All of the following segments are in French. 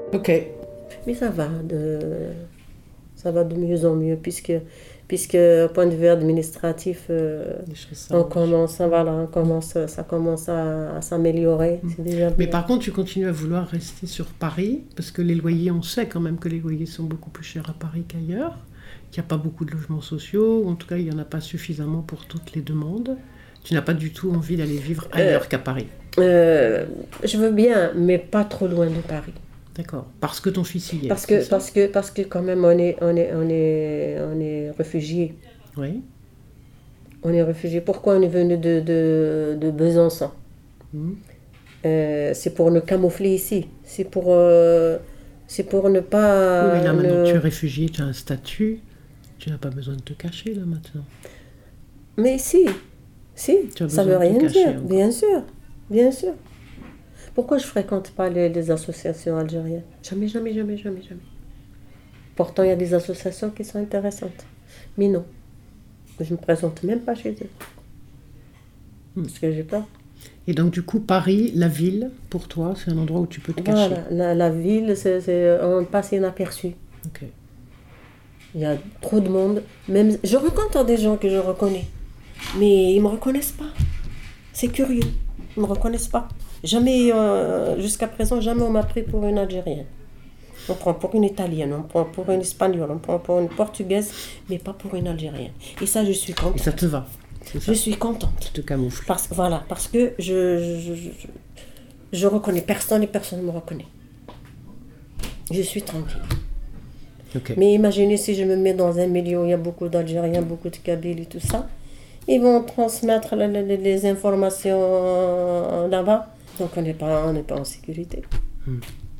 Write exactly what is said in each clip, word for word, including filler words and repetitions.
Ok. Mais ça va, de, ça va de mieux en mieux, puisque, puisque au point de vue administratif, euh, Les choses on s'arrangent. commence, voilà, on commence, ça commence à, à s'améliorer. C'est déjà Mais bien. par contre, tu continues à vouloir rester sur Paris, parce que les loyers, on sait quand même que les loyers sont beaucoup plus chers à Paris qu'ailleurs, qu'il n'y a pas beaucoup de logements sociaux, ou en tout cas, il n'y en a pas suffisamment pour toutes les demandes. Tu n'as pas du tout envie d'aller vivre ailleurs qu'à Paris. Euh, je veux bien, mais pas trop loin de Paris. D'accord. Parce que ton fils y est. Parce c'est que, ça parce que, parce que quand même, on est, on est, on est, on est réfugiés. Oui. On est réfugiés. Pourquoi on est venu de, de, de Besançon? Mhm. Euh, c'est pour nous camoufler ici. C'est pour, euh, c'est pour ne pas... Oui, mais là, maintenant ne- que tu es réfugié, tu as un statut, tu n'as pas besoin de te cacher, là, maintenant. Mais si, si, Tu as ça besoin veut de te rien cacher dire. encore. Bien sûr, bien sûr. Pourquoi je fréquente pas les, les associations algériennes? Jamais, jamais, jamais, jamais, jamais. Pourtant, il y a des associations qui sont intéressantes. Mais non, je me présente même pas chez eux. Hmm. Parce que j'ai peur. Et donc, du coup, Paris, la ville, pour toi, c'est un endroit où tu peux te cacher. Voilà, la, la ville, c'est, c'est, on passe inaperçu. Ok. Il y a trop de monde. Même, je rencontre des gens que je reconnais. Mais ils ne me reconnaissent pas. C'est curieux. Ils ne me reconnaissent pas. Jamais, euh, jusqu'à présent, jamais on m'a pris pour une Algérienne. On prend pour une Italienne, on prend pour une Espagnole, on prend pour une Portugaise, mais pas pour une Algérienne. Et ça, je suis Et contente. ça te va. C'est ça. Je suis contente. Tu te camoufles. Parce, voilà, parce que je, je, je, je reconnais personne et personne ne me reconnaît. Je suis tranquille. Ok. Mais imaginez si je me mets dans un milieu où il y a beaucoup d'Algériens, beaucoup de Kabyles et tout ça. Ils vont transmettre les, les- les informations là-bas. Donc on n'est pas, on n'est pas en sécurité. Hmm.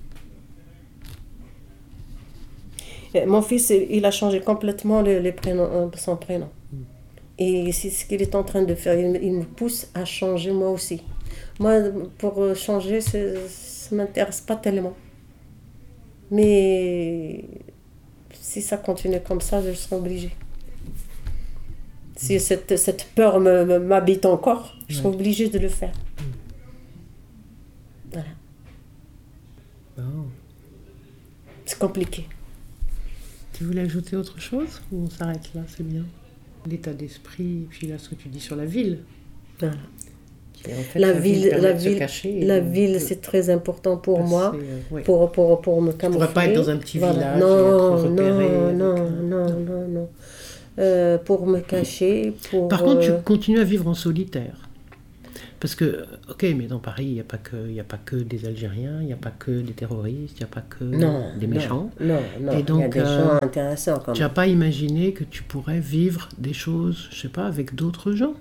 Et mon fils, il a changé complètement les, les prénoms, euh, son prénom. Et c'est ce qu'il est en train de faire. Il, me- il me pousse à changer moi aussi. Moi, pour euh, changer, c'est- ça ne m'intéresse pas tellement. Mais si ça continue comme ça, je serai obligée. Si cette, cette peur me- me- m'habite encore, je serai Ouais. obligée de le faire. Voilà. Bon. C'est compliqué. Tu voulais ajouter autre chose ou on s'arrête là, c'est bien. L'état d'esprit, puis là, ce que tu dis sur la ville. Voilà. Et en fait, La ville, permet la de se ville, cacher et la de- ville, de c'est très important pour passer, moi, euh, ouais. pour, pour, pour me camoufler. pourrais pas être dans un petit Voilà. village et Non, être repéré non, avec non, un- non, non, non. Euh, pour me cacher, pour... Par contre, tu euh, continues à vivre en solitaire. Parce que, ok, mais dans Paris, il n'y a, pas que- il y a pas que des Algériens, il n'y a pas que des terroristes, il n'y a pas que non, des méchants. Non, non, non. Et Il y a donc, des euh, gens intéressants quand Tu même. n'as pas imaginé que tu pourrais vivre des choses, je sais pas, avec d'autres gens?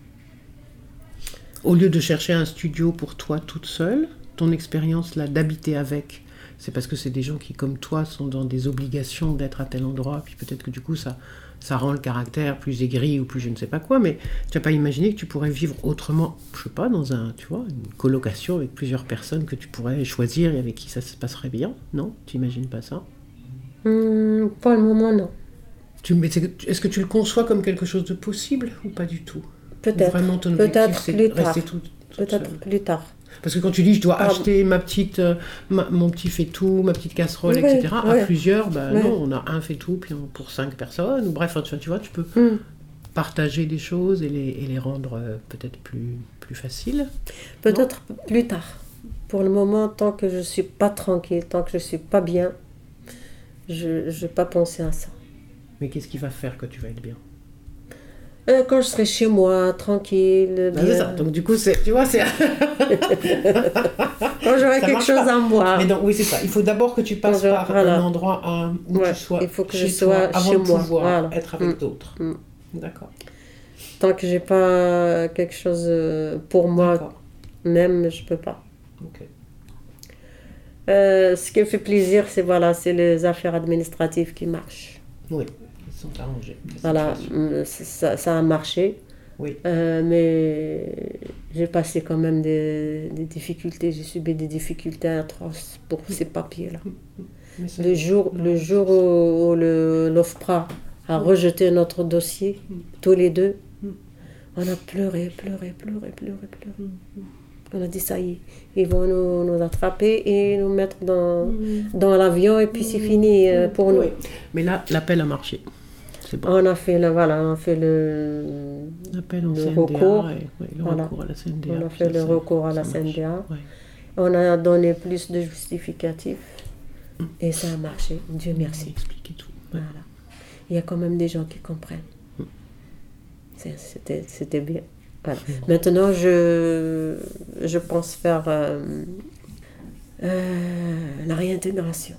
Au lieu de chercher un studio pour toi toute seule, ton expérience là d'habiter avec, c'est parce que c'est des gens qui, comme toi, sont dans des obligations d'être à tel endroit, puis peut-être que du coup, ça, ça rend le caractère plus aigri ou plus je ne sais pas quoi, mais tu n'as pas imaginé que tu pourrais vivre autrement, je sais pas, dans un, tu vois, une colocation avec plusieurs personnes que tu pourrais choisir et avec qui ça se passerait bien? Non? Tu n'imagines pas ça? Hmm, pour le moment, non. Tu, mais c'est- est-ce que tu le conçois comme quelque chose de possible ou pas du tout? Peut-être. Vraiment, ton objectif, Peut-être c'est plus de tard. rester tout, toute Peut-être seule. plus tard. Parce que quand tu dis je dois Pardon. acheter ma petite, euh, ma- mon petit fait-tout, ma petite casserole, Oui, et cetera, à oui. plusieurs, bah Oui. non, on a un fait-tout puis on- pour cinq personnes. Ou bref, tu vois, tu vois, tu peux Hmm. partager des choses et les, et les rendre euh, peut-être plus, plus faciles. Peut-être plus tard. Pour le moment, tant que je ne suis pas tranquille, tant que je ne suis pas bien, je ne vais pas penser à ça. Mais qu'est-ce qui va faire que tu vas être bien? Euh, quand je serai chez moi, tranquille, Bah, bien. c'est ça. Donc du coup, c'est, tu vois, c'est... Quand j'aurai Ça quelque marche chose pas. à moi. Mais donc, oui, c'est ça. Il faut d'abord que tu passes Quand je- par voilà. un endroit un- où Ouais, tu sois il faut que chez je sois toi avant chez de moi. pouvoir Voilà. être avec Mm. d'autres. Mm. D'accord. Tant que j'ai pas quelque chose euh, pour moi, D'accord. même, je peux pas. Ok. Euh, ce qui me fait plaisir, c'est voilà, c'est les affaires administratives qui marchent. Oui, ils sont arrangés. la Voilà, situation. mm, ça, ça a marché. Oui. Euh, mais j'ai passé quand même des, des difficultés, j'ai subi des difficultés atroces pour ces papiers-là. Mais ça- Le jour, le jour où, où le, l'OFPRA a rejeté notre dossier, tous les deux, on a pleuré, pleuré, pleuré, pleuré, pleuré. On a dit ça y est, ils vont nous, nous attraper et nous mettre dans, mmh. dans l'avion et puis c'est fini euh, pour nous. Oui. Mais là, l'appel a marché. C'est bon. On a fait le, voilà, on a fait le, l'appel en le C N D A, recours. Et, oui, le voilà. recours à la C N D A. On a fait le ça, recours à la ça C N D A. Ouais. On a donné plus de justificatifs mmh. et ça a marché. Dieu merci. Expliquer tout. Ouais. Voilà. Il y a quand même des gens qui comprennent. Mmh. C'était, c'était bien. Voilà. Mmh. Maintenant, je, je pense faire euh, euh, la réintégration.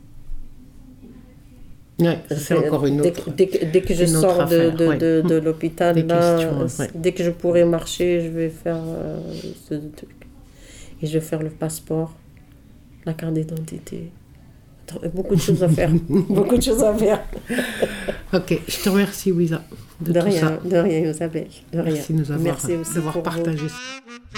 Ouais, c'est encore une autre. Dès, dès, dès que je sors affaire, de, de, ouais. de, de l'hôpital, là, ouais. dès que je pourrai marcher, je vais faire euh, ce truc. Et je vais faire le passeport, la carte d'identité. Beaucoup de choses à faire. Beaucoup de choses à faire. Ok, je te remercie, Louisa. De, de rien, ça. de rien, Isabelle. De Merci rien. de nous avoir, Merci aussi d'avoir partagé ça.